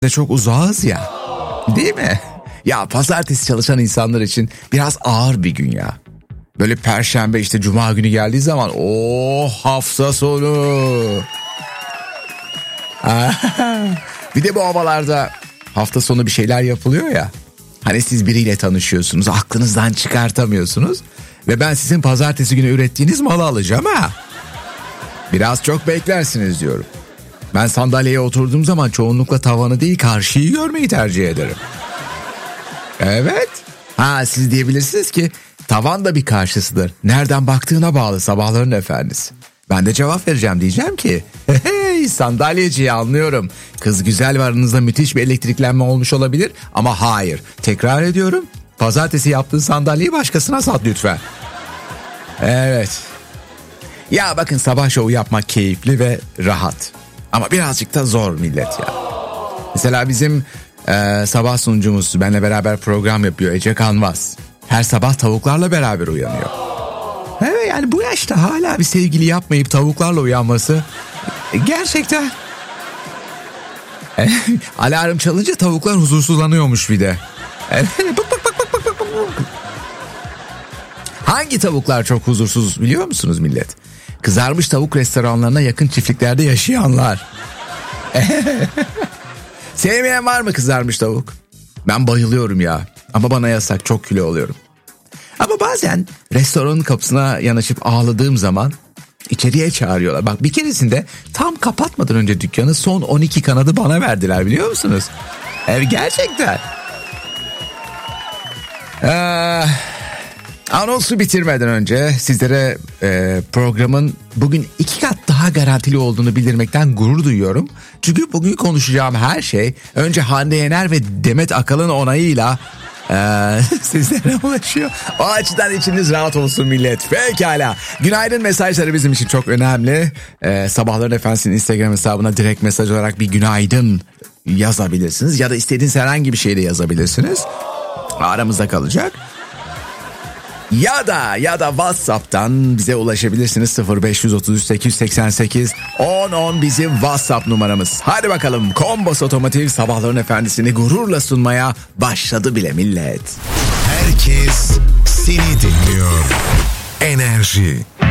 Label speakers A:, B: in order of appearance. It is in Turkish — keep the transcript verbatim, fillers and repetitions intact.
A: de çok uzağız ya. Değil mi? Ya pazartesi çalışan insanlar için biraz ağır bir gün ya. Böyle perşembe işte cuma günü geldiği zaman o hafta sonu. Bir de bu havalarda hafta sonu bir şeyler yapılıyor ya. Hani siz biriyle tanışıyorsunuz, aklınızdan çıkartamıyorsunuz. Ve ben sizin pazartesi günü ürettiğiniz malı alacağım ha. Biraz çok beklersiniz diyorum. Ben sandalyeye oturduğum zaman çoğunlukla tavanı değil karşıyı görmeyi tercih ederim. Evet. Ha siz diyebilirsiniz ki tavan da bir karşısıdır. Nereden baktığına bağlı sabahların efendisi. Ben de cevap vereceğim, diyeceğim ki hey sandalyeciyi anlıyorum. Kız güzel ve aranızda müthiş bir elektriklenme olmuş olabilir ama hayır. Tekrar ediyorum, pazartesi yaptığın sandalyeyi başkasına sat lütfen. Evet. Ya bakın, sabah şovu yapmak keyifli ve rahat. Ama birazcık da zor millet ya. Mesela bizim e, sabah sunucumuz benimle beraber program yapıyor, Ece Kanvas. Her sabah tavuklarla beraber uyanıyor. Evet, yani bu yaşta hala bir sevgili yapmayıp tavuklarla uyanması gerçekten... Alarm çalınca tavuklar huzursuzlanıyormuş bir de. Hangi tavuklar çok huzursuz biliyor musunuz millet? Kızarmış tavuk restoranlarına yakın çiftliklerde yaşayanlar. Sevmeyen var mı kızarmış tavuk? Ben bayılıyorum ya. Ama bana yasak, çok kilo oluyorum. Ama bazen restoranın kapısına yanaşıp ağladığım zaman içeriye çağırıyorlar. Bak, bir keresinde tam kapatmadan önce dükkanı son on iki kanadı bana verdiler, biliyor musunuz? Evet, gerçekten. Ee, anonsu bitirmeden önce sizlere e, programın bugün iki kat daha garantili olduğunu bildirmekten gurur duyuyorum. Çünkü bugün konuşacağım her şey önce Hande Yener ve Demet Akalın onayıyla Ee, sizlere ulaşıyor. O açıdan içiniz rahat olsun millet. Pekala. Günaydın mesajları bizim için çok önemli. Ee, Sabahların Efendisi'nin Instagram hesabına direkt mesaj olarak bir günaydın yazabilirsiniz. Ya da istediğiniz herhangi bir şey de yazabilirsiniz. Aramızda kalacak. Ya da ya da WhatsApp'tan bize ulaşabilirsiniz. sıfır beş üç üç sekiz seksen sekiz on on bizim WhatsApp numaramız. Hadi bakalım, Kombos Otomotiv Sabahların Efendisi'ni gururla sunmaya başladı bile millet.
B: Herkes seni dinliyor. Enerji.